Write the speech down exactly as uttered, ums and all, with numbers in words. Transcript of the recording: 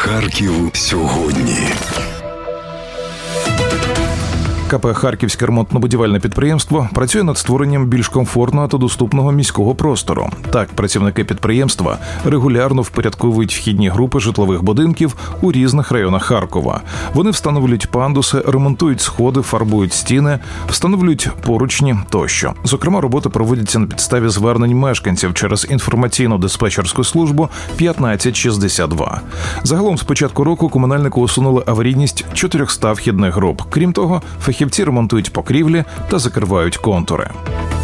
Харків сьогодні. КП «Харківське ремонтно-будівельне підприємство» працює над створенням більш комфортного та доступного міського простору. Так, працівники підприємства регулярно впорядковують вхідні групи житлових будинків у різних районах Харкова. Вони встановлюють пандуси, ремонтують сходи, фарбують стіни, встановлюють поручні тощо. Зокрема, роботи проводяться на підставі звернень мешканців через інформаційну диспетчерську службу п'ятнадцять шістдесят два. Загалом з початку року комунальники усунули аварійність чотириста вхідних груп. Крім того, фахівці ремонтують покрівлі та закривають контури.